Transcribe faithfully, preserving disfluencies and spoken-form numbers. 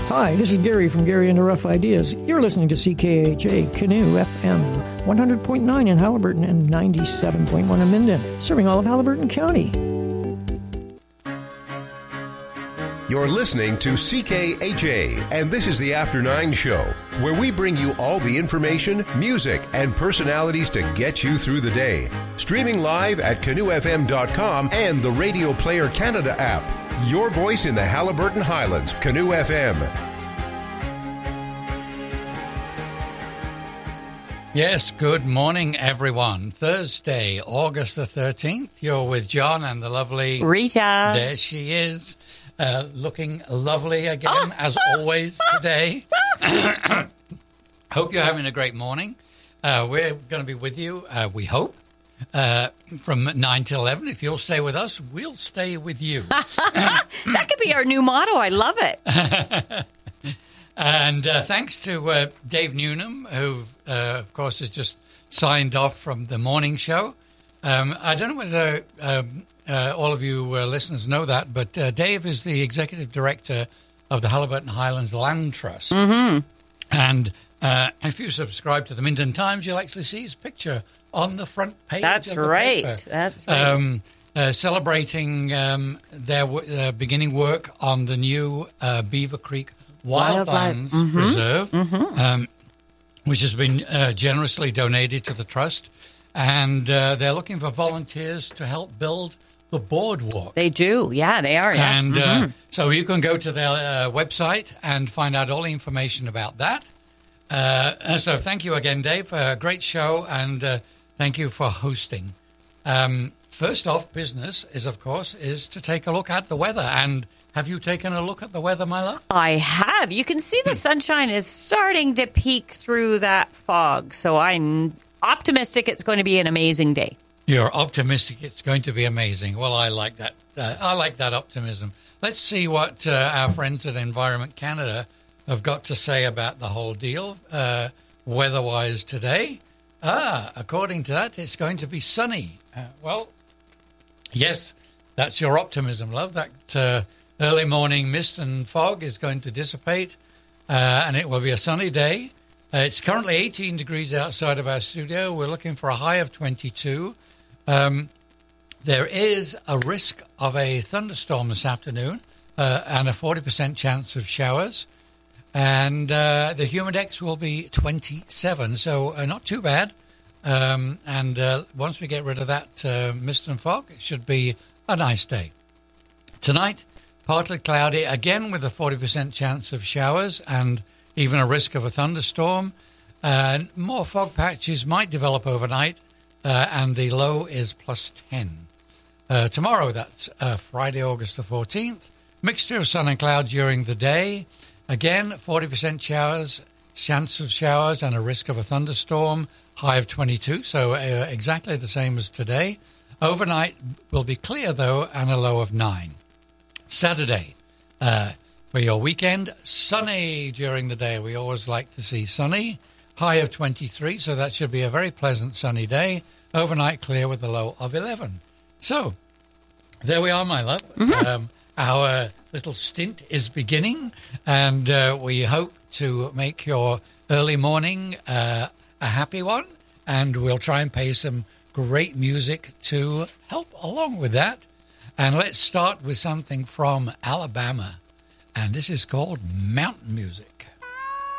Hi, this is Gary from Gary and the Rough Ideas. You're listening to C K H A Canoe F M, one hundred point nine in Haliburton and ninety-seven point one in Minden, serving all of Haliburton County. You're listening to C K H A, and this is the After Nine Show, where we bring you all the information, music, and personalities to get you through the day. Streaming live at canoe f m dot com and the Radio Player Canada app. Your voice in the Haliburton Highlands, Canoe F M. Yes, good morning, everyone. Thursday, August the thirteenth. You're with John and the lovely Rita. There she is. Uh, looking lovely again, oh, as always, today. Hope you're having a great morning. Uh, we're going to be with you, uh, we hope, uh, from nine till eleven. If you'll stay with us, we'll stay with you. That could be our new motto. I love it. And uh, thanks to uh, Dave Newnham, who, uh, of course, has just signed off from the morning show. Um, I don't know whether... Um, Uh, all of you uh, listeners know that, but uh, Dave is the executive director of the Haliburton Highlands Land Trust. Mm-hmm. And uh, if you subscribe to the Minden Times, you'll actually see his picture on the front page. That's of the right. paper. That's right. Um, uh, celebrating um, their w- uh, beginning work on the new uh, Beaver Creek Wildlands mm-hmm. Preserve, mm-hmm. um, which has been uh, generously donated to the trust. And uh, they're looking for volunteers to help build the boardwalk. They do. Yeah, they are. Yeah. And mm-hmm. uh, so you can go to their uh, website and find out all the information about that. Uh, so thank you again, Dave, for a great show, and uh, thank you for hosting. Um, first off, business is, of course, is to take a look at the weather. And have you taken a look at the weather, my love? I have. You can see the sunshine is starting to peek through that fog. So I'm optimistic it's going to be an amazing day. You're optimistic it's going to be amazing. Well, I like that. Uh, I like that optimism. Let's see what uh, our friends at Environment Canada have got to say about the whole deal, uh, weather-wise today. Ah, according to that, it's going to be sunny. Uh, well, yes, that's your optimism, love. That uh, early morning mist and fog is going to dissipate, uh, and it will be a sunny day. Uh, it's currently eighteen degrees outside of our studio. We're looking for a high of twenty-two. Um, there is a risk of a thunderstorm this afternoon uh, and a forty percent chance of showers. And uh, the humidex will be twenty-seven, so uh, not too bad. Um, and uh, once we get rid of that uh, mist and fog, it should be a nice day. Tonight, partly cloudy, again with a forty percent chance of showers and even a risk of a thunderstorm. Uh, more fog patches might develop overnight. Uh, and the low is plus ten. Uh, tomorrow, that's uh, Friday, August the fourteenth. Mixture of sun and cloud during the day. Again, forty percent showers, chance of showers, and a risk of a thunderstorm. High of twenty-two, so uh, exactly the same as today. Overnight will be clear, though, and a low of nine. Saturday, uh, for your weekend, sunny during the day. We always like to see sunny. High of twenty-three, so that should be a very pleasant sunny day. Overnight clear with a low of eleven. So, there we are, my love. Mm-hmm. Um, our little stint is beginning, and uh, we hope to make your early morning uh, a happy one, and we'll try and play some great music to help along with that. And let's start with something from Alabama, and this is called Mountain Music.